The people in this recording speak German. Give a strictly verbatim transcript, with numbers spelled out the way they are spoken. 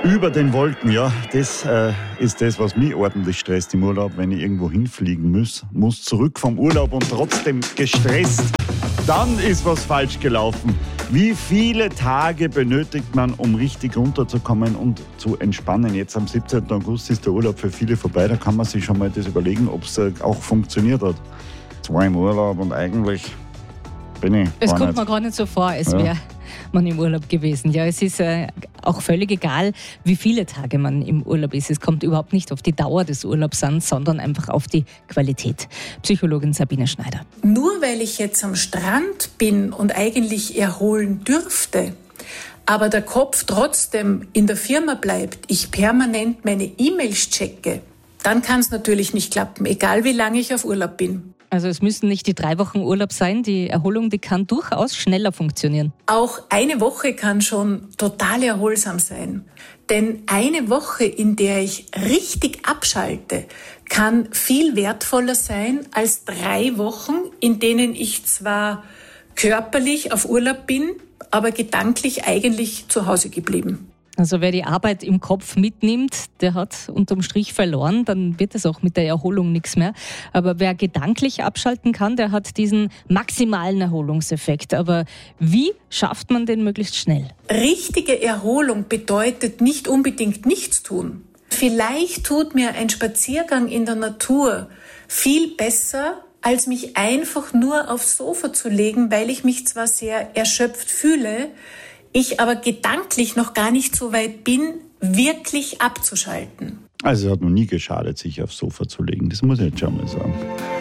Über den Wolken, ja, das äh, ist das, was mich ordentlich stresst im Urlaub, wenn ich irgendwo hinfliegen muss, muss zurück vom Urlaub und trotzdem gestresst. Dann ist was falsch gelaufen. Wie viele Tage benötigt man, um richtig runterzukommen und zu entspannen? Jetzt am siebzehnten August ist der Urlaub für viele vorbei. Da kann man sich schon mal das überlegen, ob es äh, auch funktioniert hat. Zwei im Urlaub und eigentlich bin ich Es gar kommt nicht. mir gar nicht so vor, als Ja. wäre man im Urlaub gewesen. Ja, es ist äh, auch völlig egal, wie viele Tage man im Urlaub ist. Es kommt überhaupt nicht auf die Dauer des Urlaubs an, sondern einfach auf die Qualität. Psychologin Sabine Schneider. Nur weil ich jetzt am Strand bin und eigentlich erholen dürfte, aber der Kopf trotzdem in der Firma bleibt, ich permanent meine E-Mails checke, dann kann es natürlich nicht klappen, egal wie lange ich auf Urlaub bin. Also es müssen nicht die drei Wochen Urlaub sein. Die Erholung, die kann durchaus schneller funktionieren. Auch eine Woche kann schon total erholsam sein. Denn eine Woche, in der ich richtig abschalte, kann viel wertvoller sein als drei Wochen, in denen ich zwar körperlich auf Urlaub bin, aber gedanklich eigentlich zu Hause geblieben. Also wer die Arbeit im Kopf mitnimmt, der hat unterm Strich verloren, dann wird es auch mit der Erholung nichts mehr. Aber wer gedanklich abschalten kann, der hat diesen maximalen Erholungseffekt. Aber wie schafft man den möglichst schnell? Richtige Erholung bedeutet nicht unbedingt nichts tun. Vielleicht tut mir ein Spaziergang in der Natur viel besser, als mich einfach nur aufs Sofa zu legen, weil ich mich zwar sehr erschöpft fühle, ich aber gedanklich noch gar nicht so weit bin, wirklich abzuschalten. Also es hat noch nie geschadet, sich aufs Sofa zu legen. Das muss ich jetzt schon mal sagen.